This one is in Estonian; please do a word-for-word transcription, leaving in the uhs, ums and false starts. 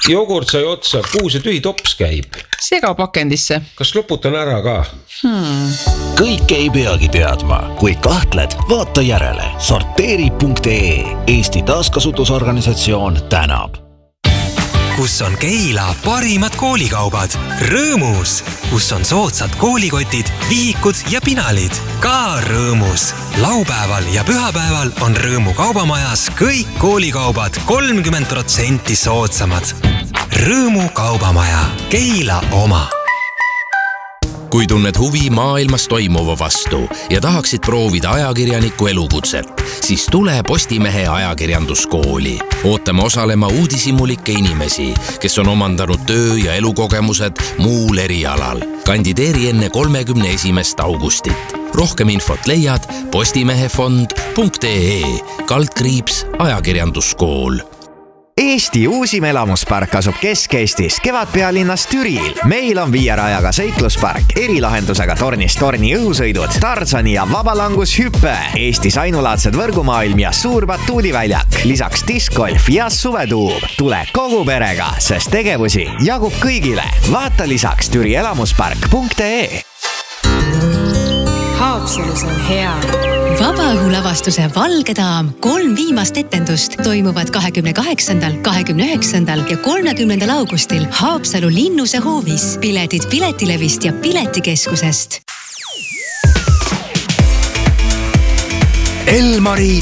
jogurt sai otsa, kuhu see tühi tops käib? Segapakendisse. Kas loputan ära ka? Hmm. Kõik ei peagi teadma. Kui kahtled, vaata järele. sorteeri punkt ee Eesti taaskasutusorganisatsioon tänab. Kus on Keila parimad koolikaubad? Rõõmus! Kus on soodsad koolikotid, vihikud ja pinalid? Ka Rõõmus! Laupäeval ja pühapäeval on Rõõmu kaubamajas kõik koolikaubad kolmkümmend protsenti soodsamad. Rõõmu kaubamaja. Keila oma. Kui tunned huvi maailmas toimuva vastu ja tahaksid proovida ajakirjaniku elukutset, siis tule Postimehe ajakirjanduskooli. Ootame osalema uudishimulikke inimesi, kes on omandanud töö- ja elukogemused muul erialal. Kandideeri enne kolmekümne esimest augustit. Rohkem infot leiad postimehefond punkt ee kaldkriips ajakirjanduskool. Eesti uusim elamuspark asub Kesk-Eestis Kevadpealinnas Türil. Meil on viierajaga seikluspark, erilahendusega tornist torni õhusõidud, Tarzani ja vabalangushüppe, Eestis ainulaadsed võrgumaailm ja suur batuudiväljak, lisaks diskgolf ja suvetuub. Tule kogu perega, sest tegevusi jagub kõigile. Vaata lisaks türi elamuspark punkt ee. Haapsalus on hea. Vabaõhulavastuse Valge daam kolm viimast etendust toimuvad kahekümne kaheksandal, kahekümne üheksandal ja kolmekümnendal augustil Haapsalu Linnuse hoovis. Piletid Piletilevist ja Piletikeskusest. Elmari